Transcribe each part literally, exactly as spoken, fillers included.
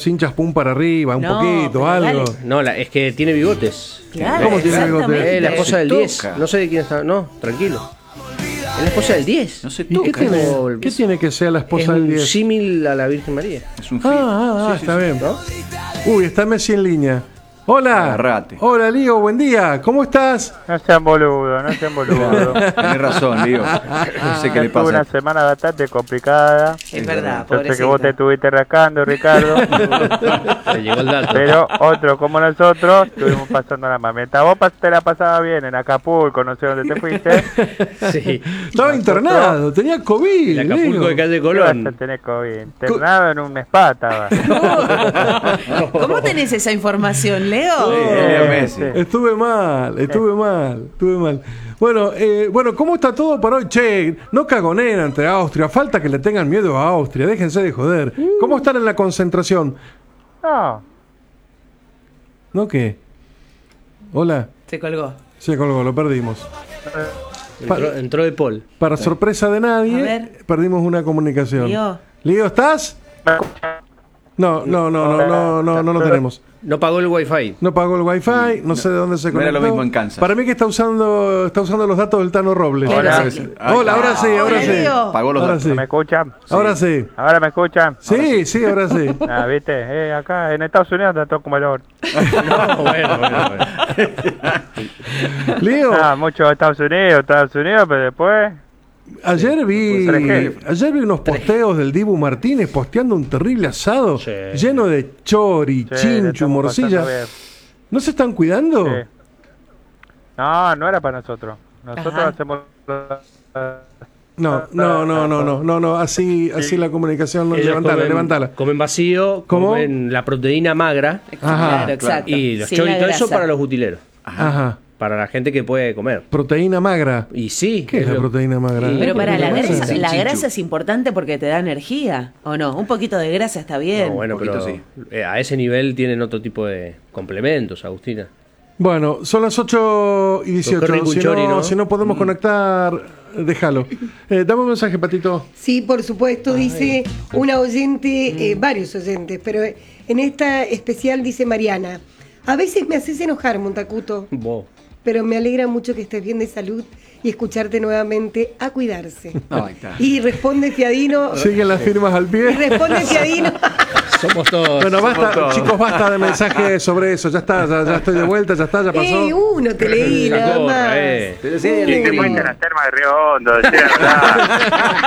hinchas pum para arriba, un No, poquito, pero algo. dale. No, la, es que tiene bigotes. Claro, ¿Cómo tiene bigote? exactamente. Eh, la esposa del Se diez. toca. No sé de quién está. No, tranquilo. Es la esposa del diez. No se ¿Y qué toca. tiene, como- qué tiene que ser la Es esposa del un diez? símil a la Virgen María. Es un Ah, fit. ah, ah, Sí, sí, está sí. bien. ¿No? Uy, está Messi en línea. Hola. Agarrate. Hola, Lío, buen día. ¿Cómo estás? No sean boludos, no sean boludos. Tenés razón, Lío. No sé qué le Tuve una pasa. semana bastante complicada. Es verdad, Yo sé que vos te pobrecito. estuviste rascando, Ricardo. Te llegó el dato. Pero otros como nosotros estuvimos pasando la mameta. Vos pas- te la pasabas bien en Acapulco, no sé dónde te fuiste. Sí. Estaba internado, tenía COVID. El Acapulco Lío. de calle ¿Qué vas a Colón. tener COVID? Internado en un spa estaba. ¿Cómo tenés esa información, Leo? Leo Messi. Estuve mal, estuve mal, estuve mal. Bueno, eh, bueno, ¿cómo está todo para hoy? Che, no cagonera entre Austria, falta que le tengan miedo a Austria, déjense de joder. ¿Cómo están en la concentración? No, ¿No qué? Hola, Se colgó. se colgó, lo perdimos. Entró, entró de Paul. Para sorpresa de A nadie, ver. perdimos una comunicación. Lío. Lío, ¿estás? No, no, no, no, no, no, no lo tenemos. No pagó el wifi. No pagó el wifi, no sé de dónde se no era conectó. lo mismo en Kansas. Para mí que está usando, está usando los datos del Tano Robles. Hola. Hola, Sí. Hola, ahora sí, ahora Hola, sí. Lío. Pagó los Ahora datos. sí. ¿me escuchan? Ahora sí. ¿Ahora me escuchan? Sí, sí, ahora sí. Ah, viste, eh, acá en Estados Unidos está todo como el oro. No, bueno, bueno, bueno. Lío, Ah, mucho Estados Unidos, Estados Unidos, pero después... ayer vi, tres G. ayer vi unos posteos del Dibu Martínez posteando un terrible asado Sí. lleno de chori, Sí, le chinchu, estamos morcilla. pasando bien. ¿No se están cuidando? Sí. No, no era para nosotros. Nosotros Ajá. hacemos... No, no, no, no, no, no, no, así, así la comunicación, no, Ellos levantala, comen, levantala. comen vacío, ¿Cómo? comen la proteína magra Ajá, Claro, exacto. y los Sin la choritos, eso grasa. para los utileros. Ajá. Para la gente que puede comer. Proteína magra. Y sí. ¿Qué es la lo- proteína magra? Sí. Pero para la Proteína grasa, magra. la Chinchu. grasa es importante porque te da energía, ¿o no? Un poquito de grasa está bien. No, bueno, Un poquito pero sí. eh, a ese nivel tienen otro tipo de complementos, Agustina. Bueno, son las ocho y dieciocho. Qué rico un Si chori, no, ¿no? si no podemos conectar, déjalo. Eh, dame un mensaje, Patito. Sí, por supuesto, dice una oyente, eh, varios oyentes, pero en esta especial dice Mariana, a veces me haces enojar, Montacuto, Vos. pero me alegra mucho que estés bien de salud y escucharte nuevamente a cuidarse. Ahí está. Y responde Fiadino, Siguen las firmas al y pie. responde Fiadino, Somos todos. Bueno, basta, todos. chicos, basta de mensajes sobre eso. Ya está, ya, ya estoy de vuelta, ya está, ya pasó. eh, uno te leí La nada gorra, más. eh. Pero sí, Uh, le Que quería. fuiste a las termas de Río Hondo, decía la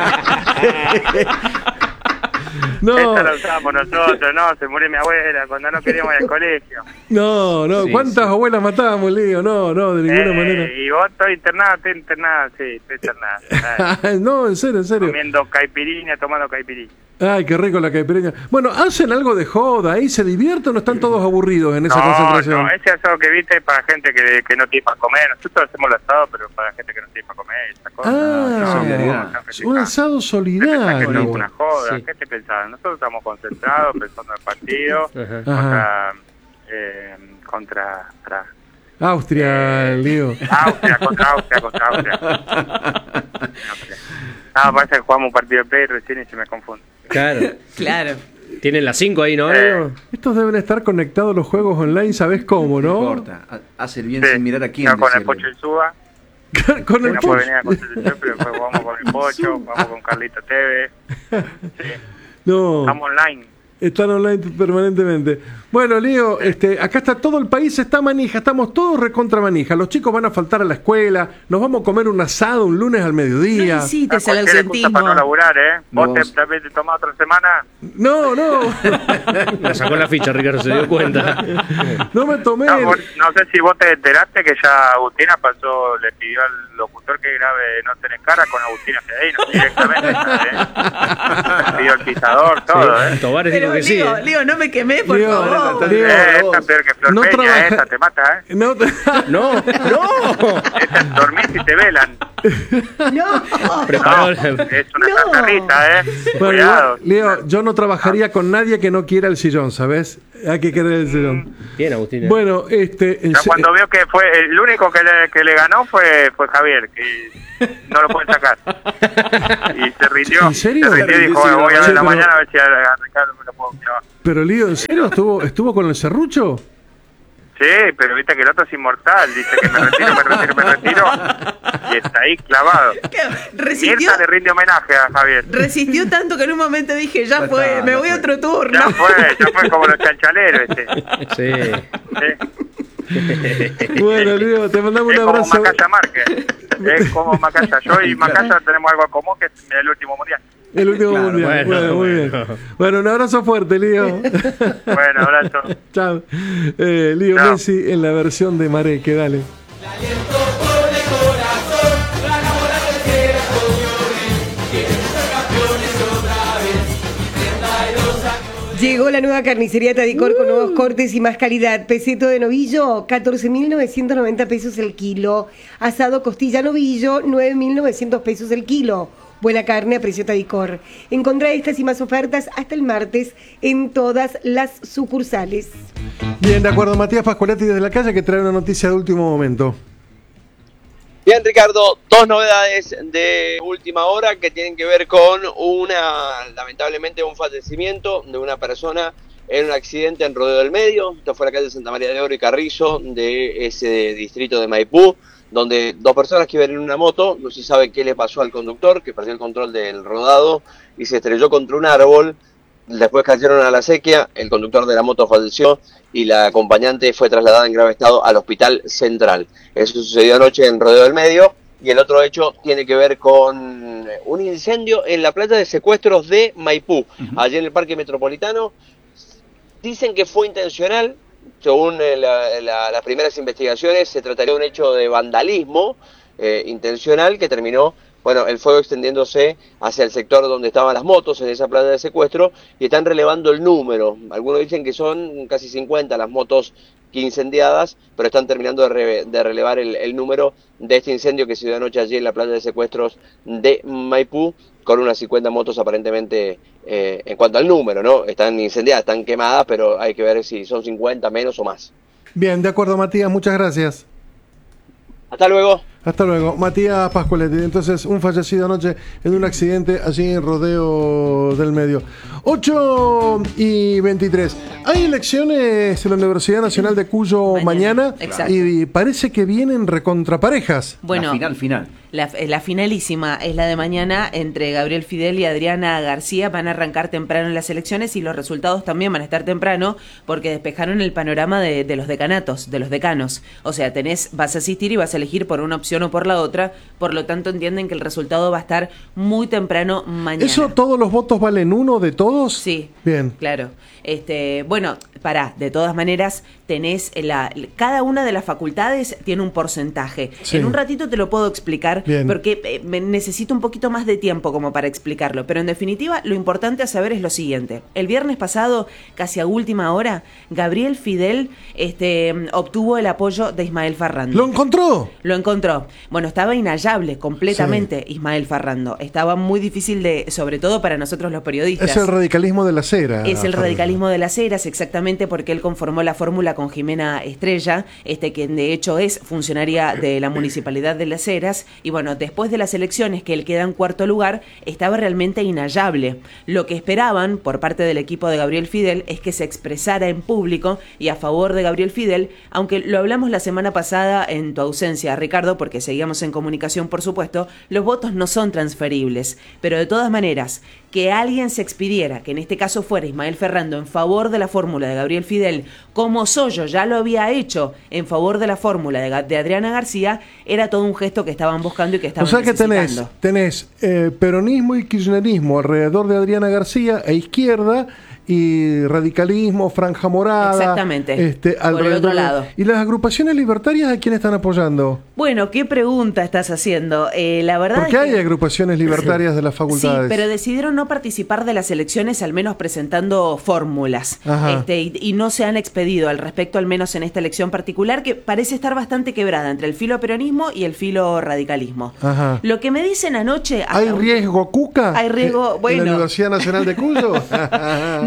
verdad. No, Esta la usábamos nosotros, no, se murió mi abuela cuando no queríamos ir al colegio. no, no. Sí, ¿Cuántas sí. abuelas matábamos, Lío? No, no, de ninguna Eh, manera. y vos estoy internada, estoy internada, sí, estoy internada. Eh, No, en serio, en serio. comiendo caipirinha, tomando caipirinha. Ay, qué rico la caipirinha. Bueno, ¿hacen algo de joda ahí? ¿Se divierten o no están todos aburridos en esa No, concentración? no, ese asado que viste es para gente que, que no tiene para comer. Nosotros hacemos el asado, pero para gente que no tiene para comer. Esa cosa. Ah, solidaridad. No, un asado ¿Qué pensás que solidario. esto es una joda? Sí. ¿Qué te pensás? Nosotros estamos concentrados pensando en el partido Ajá. Ajá. contra, eh, contra, contra Austria, Lío. Austria, contra Austria, contra Austria. Austria. Ah, parece que jugamos un partido de play recién y se me confunde. Claro. Claro. Tienen las cinco ahí, ¿no? Eh. Estos deben estar conectados los juegos online, ¿sabés cómo, No no? importa. Ha- Hace el bien Sí. sin mirar a quién. No, con el decirle. Pocho y Suba. Con Que el no pollo. puede venir a Constitución, pero después jugamos con el Pocho, jugamos con Carlito Tevez. Sí. No, Estamos online. están online permanentemente. Bueno, Lío, este, acá está todo el país, está manija, estamos todos recontra manija. Los chicos van a faltar a la escuela, nos vamos a comer un asado un lunes al No mediodía. necesites A el cualquier excusa ausentismo. para no laburar, ¿eh? Vos No, te, vos- tal vez te tomás otra semana. No, no, Me sacó la ficha, Ricardo, se dio cuenta. no me tomé. No, el- vos- no sé si vos te enteraste que ya Agustina pasó, le pidió al locutor que grabe No Tenés Cara con Agustina Fiadino directamente. ¿eh? Le pidió el pisador, todo, ¿eh? Tobares dijo Pero que sí. Lío, ¿eh? Lío, no me quemé, por Lío, favor. Lío, Eh, esta es peor que Flor no Peña, trabaja- esta te mata, ¿eh? No, No, no. Esta es dormís y te velan. No, Preparó. No, es una No. catarrita, ¿eh? Bueno, Cuidado. igual, Leo, yo no trabajaría con nadie que no quiera el sillón, ¿sabes? Hay que querer el Cerón. Bien, Agustín. Bueno, este... el Ya ce- cuando veo que fue el único que le, que le ganó fue fue Javier, que no lo pueden sacar. Y se rindió. ¿En serio? Se rindió y dijo, bueno, voy a ver Sí, en la pero- mañana a ver si a a Ricardo me lo puedo llevar. Pero Lío, ¿en serio estuvo, estuvo con el serrucho? Sí, pero viste que el otro es inmortal. Dice que me retiro, me retiro, me retiro. Y está ahí clavado. Resistió, Mirta le rinde homenaje a Javier. resistió tanto que en un momento dije, ya fue, me voy a otro turno. Ya fue, ya fue como los chanchaleros este. Sí. Sí. Bueno, Lío, te mandamos Es un como abrazo. Macaya Márquez. Es como Macaya. Yo y Macaya tenemos algo en común, que es el último mundial. El último Claro, mundial. bueno, Bueno, muy bien. bueno. Bueno, un abrazo fuerte, Lío. Bueno, abrazo. Chao. Eh, Lío Chao. Messi en la versión de Mareque, dale. Llegó la nueva carnicería Tadicor con nuevos cortes y más calidad. Peseto de novillo, catorce mil novecientos noventa pesos el kilo. Asado costilla novillo, nueve mil novecientos pesos el kilo. Buena carne a precio Tadicor. Encontrá estas y más ofertas hasta el martes en todas las sucursales. Bien, de acuerdo, Matías Pascualetti desde la calle que trae una noticia de último momento. Bien, Ricardo, dos novedades de última hora que tienen que ver con una, lamentablemente, un fallecimiento de una persona en un accidente en Rodeo del Medio. Esto fue en la calle Santa María de Oro y Carrizo de ese distrito de Maipú, donde dos personas que iban en una moto, no se sabe qué le pasó al conductor, que perdió el control del rodado y se estrelló contra un árbol. Después cayeron a la sequía, el conductor de la moto falleció y la acompañante fue trasladada en grave estado al Hospital Central. Eso sucedió anoche en Rodeo del Medio. Y el otro hecho tiene que ver con un incendio en la playa de secuestros de Maipú, uh-huh. allí en el Parque Metropolitano. Dicen que fue intencional. Según la, la, las primeras investigaciones, se trataría de un hecho de vandalismo eh, intencional que terminó, bueno, el fuego extendiéndose hacia el sector donde estaban las motos, en esa playa de secuestro, y están relevando el número. Algunos dicen que son casi cincuenta las motos que incendiadas, pero están terminando de, re, de relevar el, el número de este incendio que se dio anoche allí en la playa de secuestros de Maipú, con unas cincuenta motos aparentemente, eh, en cuanto al número, ¿no? Están incendiadas, están quemadas, pero hay que ver si son cincuenta, menos o más. Bien, de acuerdo, Matías, muchas gracias. Hasta luego. Hasta luego. Matías Pascualetti. Entonces, un fallecido anoche en un accidente allí en Rodeo del Medio. ocho y veintitrés. Hay elecciones en la Universidad Nacional de Cuyo mañana, mañana y parece que vienen recontraparejas. Bueno, la final, final. La, la finalísima es la de mañana entre Gabriel Fidel y Adriana García. Van a arrancar temprano en las elecciones y los resultados también van a estar temprano porque despejaron el panorama de, de los decanatos, de los decanos. O sea, tenés, vas a asistir y vas a elegir por una opción o por la otra. Por lo tanto, entienden que el resultado va a estar muy temprano mañana. ¿Eso todos los votos valen uno de todos? Sí. Bien. Claro. Este, bueno, pará, de todas maneras, tenés la, cada una de las facultades tiene un porcentaje. Sí. En un ratito te lo puedo explicar. Bien. Porque eh, me necesito un poquito más de tiempo como para explicarlo, pero en definitiva lo importante a saber es lo siguiente. El viernes pasado, casi a última hora, Gabriel Fidel este, obtuvo el apoyo de Ismael Farrando. ¿Lo encontró? Lo encontró. Bueno, estaba inhallable completamente sí. Ismael Farrando. Estaba muy difícil de, sobre todo para nosotros los periodistas. Es el radicalismo de las Heras. Es el Farrando. radicalismo de las Heras, exactamente porque él conformó la fórmula con Jimena Estrella, este que de hecho es funcionaria de la Municipalidad de Las Heras, y bueno, después de las elecciones que él queda en cuarto lugar, estaba realmente inhallable. Lo que esperaban por parte del equipo de Gabriel Fidel es que se expresara en público y a favor de Gabriel Fidel, aunque lo hablamos la semana pasada en tu ausencia, Ricardo, porque seguíamos en comunicación, por supuesto, los votos no son transferibles, pero de todas maneras, que alguien se expidiera, que en este caso fuera Ismael Farrando en favor de la fórmula de Gabriel Fidel, como Soyo ya lo había hecho en favor de la fórmula de, de Adriana García, era todo un gesto que estaban buscando y que estaban O sea que tenés, necesitando. tenés eh, peronismo y kirchnerismo alrededor de Adriana García e izquierda, y radicalismo, franja morada. Exactamente, Este, por el otro lado. ¿Y las agrupaciones libertarias a quién están apoyando? Bueno, ¿qué pregunta estás haciendo? Eh, la verdad Porque es hay que... agrupaciones libertarias de las facultades. Sí, pero decidieron no participar de las elecciones, al menos presentando fórmulas. Este, y, y no se han expedido al respecto, al menos en esta elección particular, que parece estar bastante quebrada entre el filo peronismo y el filo radicalismo. Ajá. Lo que me dicen anoche... ¿Hay riesgo, Cuca? Hay riesgo, ¿En bueno... la Universidad Nacional de Cuyo? No,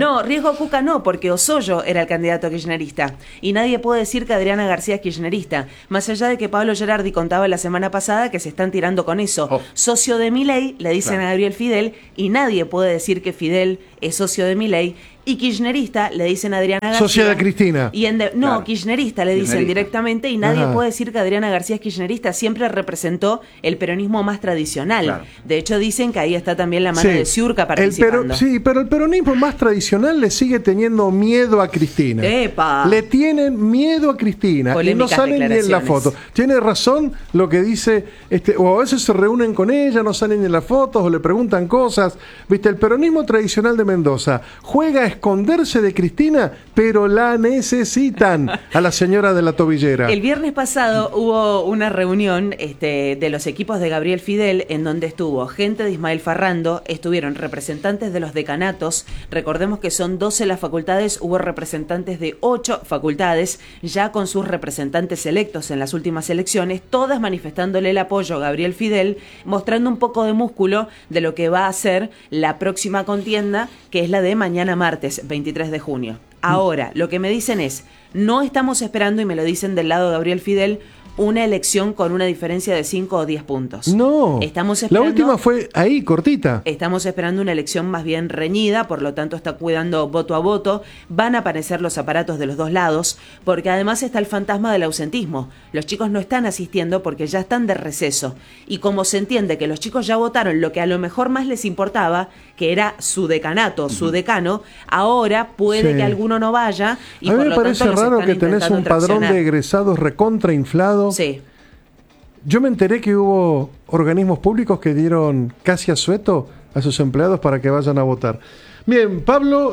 No, riesgo Cuca no, porque Osoyo era el candidato kirchnerista. Y nadie puede decir que Adriana García es kirchnerista. Más allá de que Pablo Gerardi contaba la semana pasada que se están tirando con eso. Oh. Socio de Milei, le dicen claro. a Gabriel Fidel, y nadie puede decir que Fidel es socio de Milei. Y kirchnerista, le dicen a Adriana García. Socia de Cristina. Y en de, no, claro. kirchnerista le dicen kirchnerista. directamente, y nadie Ajá. puede decir que Adriana García es kirchnerista. Siempre representó el peronismo más tradicional. Claro. De hecho, dicen que ahí está también la mano sí. de Ciurca participando. El pero, sí, pero el peronismo más tradicional le sigue teniendo miedo a Cristina. ¡Epa! Le tienen miedo a Cristina. Polémicas y no salen ni en la foto. Tiene razón lo que dice, este, o a veces se reúnen con ella, no salen ni en las fotos, o le preguntan cosas. Viste, el peronismo tradicional de Mendoza juega a esconderse de Cristina, pero la necesitan a la señora de la tobillera. El viernes pasado hubo una reunión este, de los equipos de Gabriel Fidel, en donde estuvo gente de Ismael Farrando, estuvieron representantes de los decanatos, recordemos que son doce las facultades, hubo representantes de ocho facultades, ya con sus representantes electos en las últimas elecciones, todas manifestándole el apoyo a Gabriel Fidel, mostrando un poco de músculo de lo que va a ser la próxima contienda, que es la de mañana martes, veintitrés de junio. Ahora, lo que me dicen es, no estamos esperando, y me lo dicen del lado de Gabriel Fidel, una elección con una diferencia de cinco o diez puntos. No, estamos esperando, la última fue ahí, cortita. Estamos esperando una elección más bien reñida, por lo tanto está cuidando voto a voto, van a aparecer los aparatos de los dos lados, porque además está el fantasma del ausentismo. Los chicos no están asistiendo porque ya están de receso, y como se entiende que los chicos ya votaron lo que a lo mejor más les importaba, que era su decanato, uh-huh. su decano, ahora puede sí. que alguno no vaya, y a mí por me lo parece tanto raro que tenés un padrón de egresados recontrainflado. Sí. Yo me enteré que hubo organismos públicos que dieron casi asueto a sus empleados para que vayan a votar. Bien, Pablo,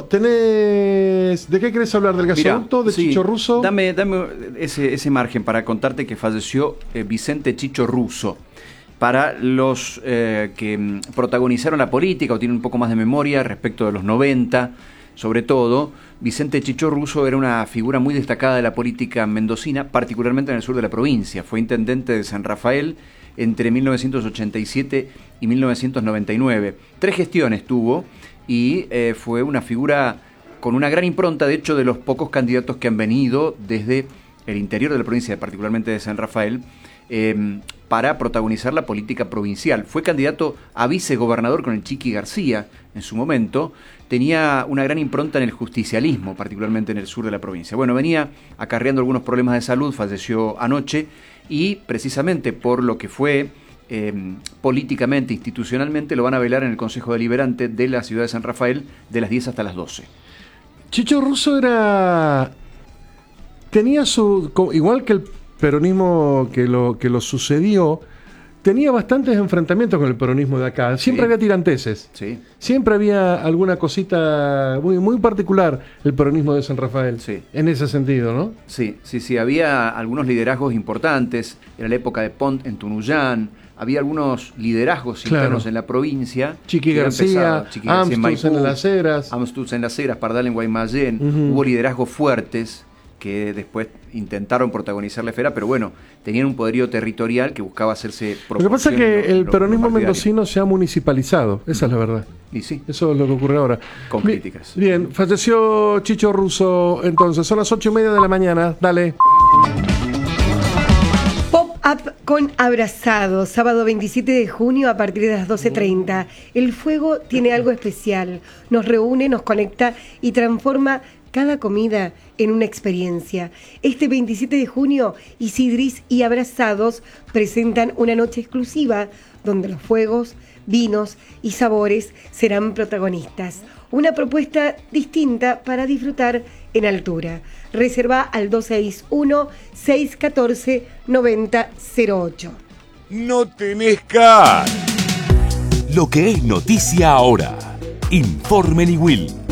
tenés... ¿de qué querés hablar? ¿Del gasoducto? ¿De sí, Chicho Russo? Dame, dame ese, ese margen para contarte que falleció eh, Vicente Chicho Russo. Para los eh, que protagonizaron la política o tienen un poco más de memoria respecto de los noventa, sobre todo, Vicente Chicho Russo era una figura muy destacada de la política mendocina, particularmente en el sur de la provincia. Fue intendente de San Rafael entre mil novecientos ochenta y siete y mil novecientos noventa y nueve. Tres gestiones tuvo y eh, fue una figura con una gran impronta, de hecho, de los pocos candidatos que han venido desde el interior de la provincia, particularmente de San Rafael, eh, para protagonizar la política provincial. Fue candidato a vicegobernador con el Chiqui García en su momento. Tenía una gran impronta en el justicialismo, particularmente en el sur de la provincia. Bueno, venía acarreando algunos problemas de salud, falleció anoche, y precisamente por lo que fue eh, políticamente, institucionalmente, lo van a velar en el Consejo Deliberante de la ciudad de San Rafael de las diez hasta las doce. Chicho Russo era... tenía su... igual que el peronismo que lo, que lo sucedió, tenía bastantes enfrentamientos con el peronismo de acá. Siempre sí. había tiranteses. Sí. Siempre había alguna cosita muy, muy particular el peronismo de San Rafael. Sí. En ese sentido, ¿no? Sí, sí, sí. Había algunos liderazgos importantes. Era la época de Pont en Tunuyán. Había algunos liderazgos claro. internos en la provincia. Chiqui García, Amstutz en Las Heras. Amstutz en Las Heras, Pardal en Guaymallén. Uh-huh. Hubo liderazgos fuertes que después intentaron protagonizar la esfera, pero bueno, tenían un poderío territorial que buscaba hacerse Lo que pasa es que el lo, peronismo lo mendocino se ha municipalizado, esa mm. es la verdad. Y sí. Eso es lo que ocurre ahora. Con bien, críticas. Bien, falleció Chicho Russo, entonces, son las ocho y media de la mañana, dale. Pop-up con Abrazados, sábado veintisiete de junio a partir de las doce treinta. El fuego tiene algo especial, nos reúne, nos conecta y transforma cada comida en una experiencia. Este veintisiete de junio, Isidris y Abrazados presentan una noche exclusiva donde los fuegos, vinos y sabores serán protagonistas. Una propuesta distinta para disfrutar en altura. Reserva al dos seis uno, seis uno cuatro, nueve cero cero ocho. No tenés car. Lo que es noticia ahora. Informe Niwil.